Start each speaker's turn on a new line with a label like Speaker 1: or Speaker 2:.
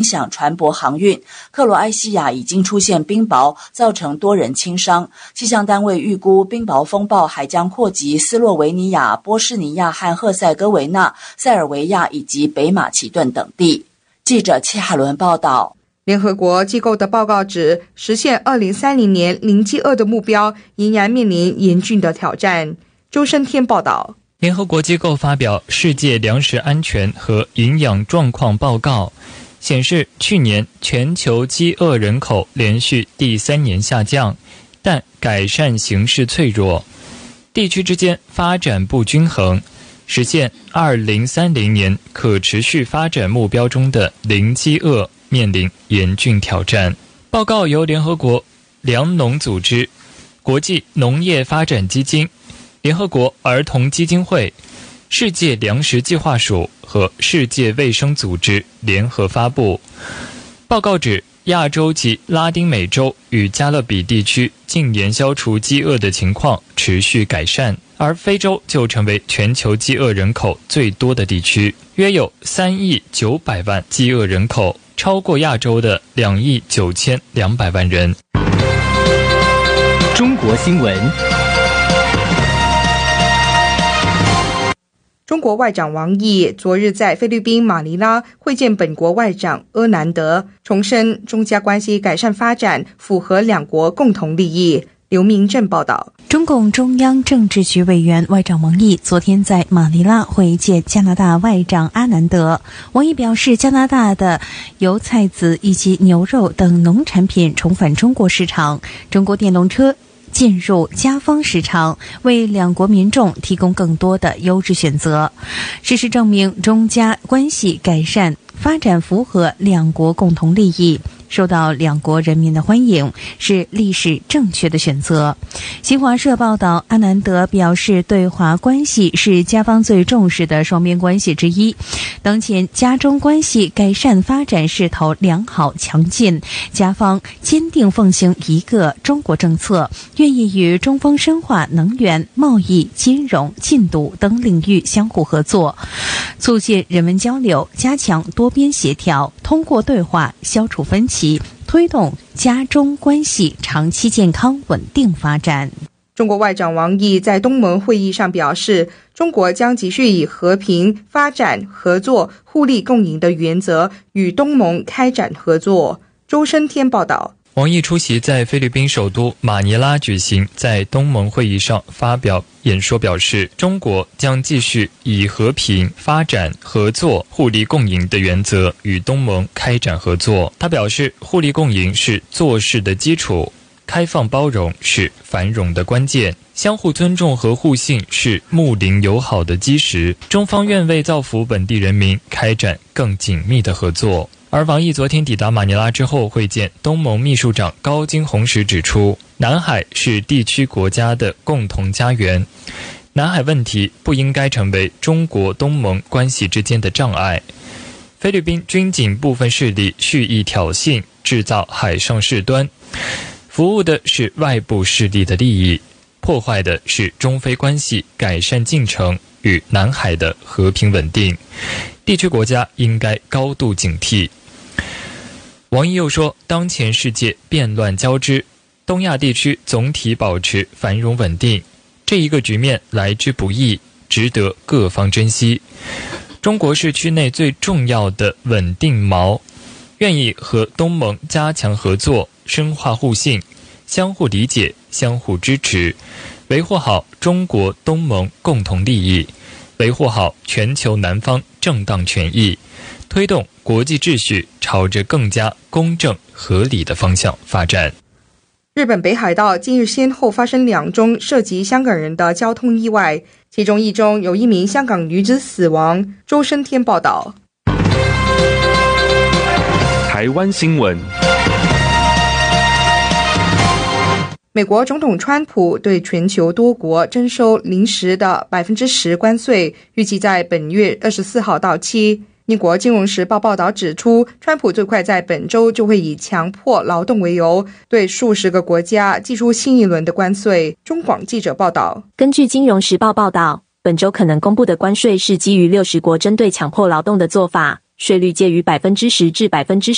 Speaker 1: 响船舶航运。克罗埃西亚已经出现冰雹，造成多人轻伤。气象单位预估冰雹风暴还将扩及斯洛维尼亚、波士尼亚和赫塞哥维纳、塞尔维亚以及北马其顿等地。记者戚海伦报道。
Speaker 2: 联合国机构的报告指，实现2030年零饥饿的目标仍然面临严峻的挑战。周生天报道。
Speaker 3: 联合国机构发表世界粮食安全和营养状况报告，显示去年全球饥饿人口连续第3年下降，但改善形势脆弱，地区之间发展不均衡，实现2030年可持续发展目标中的零饥饿面临严峻挑战。报告由联合国粮农组织、国际农业发展基金、联合国儿童基金会、世界粮食计划署和世界卫生组织联合发布。报告指，亚洲及拉丁美洲与加勒比地区近年消除饥饿的情况持续改善，而非洲就成为全球饥饿人口最多的地区，约有3亿900万饥饿人口，超过亚洲的2亿9200万人。
Speaker 4: 中国新闻。
Speaker 2: 中国外长王毅昨日在菲律宾马尼拉会见本国外长阿南德，重申中加关系改善发展符合两国共同利益。刘明正报道。
Speaker 5: 中共中央政治局委员外长王毅昨天在马尼拉会见加拿大外长阿南德。王毅表示，加拿大的油菜籽以及牛肉等农产品重返中国市场，中国电动车进入加方市场，为两国民众提供更多的优质选择。事实证明，中加关系改善发展符合两国共同利益，受到两国人民的欢迎，是历史正确的选择。新华社报道，阿南德表示，对华关系是加方最重视的双边关系之一。当前加中关系改善发展势头良好强劲，加方坚定奉行一个中国政策，愿意与中方深化能源、贸易、金融、禁毒等领域相互合作，促进人文交流，加强多边协调，通过对话消除分歧，推动加中关系长期健康稳定发展。
Speaker 2: 中国外长王毅在东盟会议上表示，中国将继续以和平、发展、合作、互利共赢的原则与东盟开展合作。周生天报道。
Speaker 3: 王毅出席在菲律宾首都马尼拉举行在东盟会议上发表演说，表示中国将继续以和平、发展、合作、互利共赢的原则与东盟开展合作。他表示，互利共赢是做事的基础，开放包容是繁荣的关键，相互尊重和互信是睦邻友好的基石。中方愿为造福本地人民开展更紧密的合作。而王毅昨天抵达马尼拉之后会见东盟秘书长高金红时指出，南海是地区国家的共同家园，南海问题不应该成为中国东盟关系之间的障碍。菲律宾军警部分势力蓄意挑衅，制造海上事端，服务的是外部势力的利益，破坏的是中菲关系改善进程与南海的和平稳定，地区国家应该高度警惕。王毅又说，当前世界变乱交织，东亚地区总体保持繁荣稳定，这一个局面来之不易，值得各方珍惜。中国是区内最重要的稳定锚，愿意和东盟加强合作，深化互信，相互理解，相互支持，维护好中国东盟共同利益，维护好全球南方正当权益，推动国际秩序朝着更加公正合理的方向发展。
Speaker 2: 日本北海道近日先后发生2宗涉及香港人的交通意外，其中一宗有1名香港女子死亡。周生天报道。
Speaker 4: 台湾新闻。
Speaker 2: 美国总统川普对全球多国征收临时的 10% 关税，预计在本月24号到期。英国金融时报报道指出，川普最快在本周就会以强迫劳动为由，对数十个国家寄出新一轮的关税。中广记者报道。
Speaker 6: 根据金融时报报道，本周可能公布的关税是基于60国针对强迫劳动的做法，税率介于 10% 至